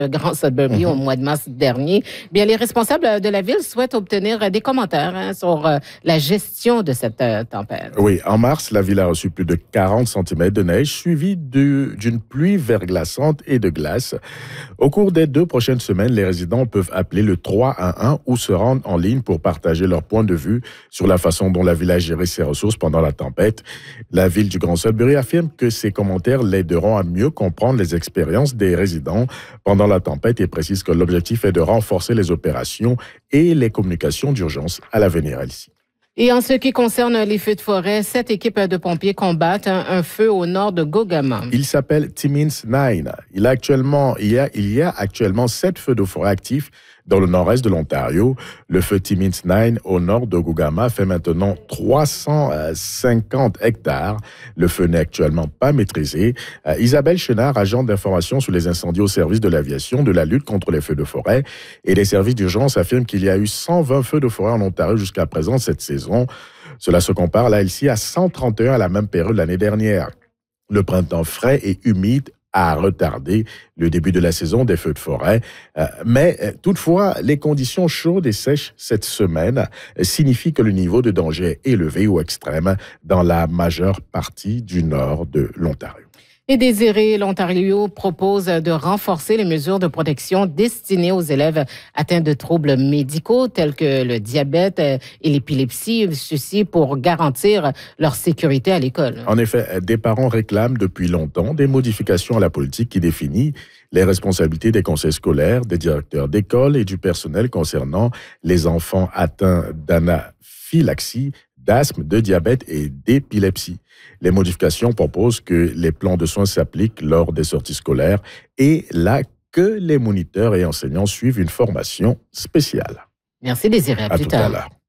le Grand Sudbury au mois de mars dernier. Bien, les responsables de la ville souhaitent obtenir des commentaires sur la gestion de cette tempête. Oui, en mars, la ville a reçu plus de 40 cm de neige, suivie d'une pluie verglaçante et de glace. Au cours des 2 prochaines semaines, les résidents peuvent appeler le 311 ou se rendre en ligne pour partager leur point de vue sur la façon dont la ville a géré ses ressources pendant la tempête. La ville du Grand Sudbury affirme que ces commentaires l'aideront à mieux comprendre les expériences des résidents pendant la tempête et précise que l'objectif est de renforcer les opérations et les communications d'urgence à l'avenir, Elsie. Et en ce qui concerne les feux de forêt, 7 équipes de pompiers combattent un feu au nord de Gogama. Il s'appelle Timmins 9. Il y a actuellement 7 feux de forêt actifs dans le nord-est de l'Ontario. Le feu Timmins 9 au nord de Gogama fait maintenant 350 hectares. Le feu n'est actuellement pas maîtrisé. Isabelle Chenard, agente d'information sur les incendies au service de l'aviation, de la lutte contre les feux de forêt et les services d'urgence, affirme qu'il y a eu 120 feux de forêt en Ontario jusqu'à présent cette saison. Cela se compare là, ici, à 131 à la même période l'année dernière. Le printemps frais et humide a retardé le début de la saison des feux de forêt. Mais toutefois, les conditions chaudes et sèches cette semaine signifient que le niveau de danger est élevé ou extrême dans la majeure partie du nord de l'Ontario. Et Désiré, l'Ontario propose de renforcer les mesures de protection destinées aux élèves atteints de troubles médicaux tels que le diabète et l'épilepsie, ceci pour garantir leur sécurité à l'école. En effet, des parents réclament depuis longtemps des modifications à la politique qui définit les responsabilités des conseils scolaires, des directeurs d'école et du personnel concernant les enfants atteints d'anaphylaxie, d'asthme, de diabète et d'épilepsie. Les modifications proposent que les plans de soins s'appliquent lors des sorties scolaires et là que les moniteurs et enseignants suivent une formation spéciale. Merci Désiré, à plus tard.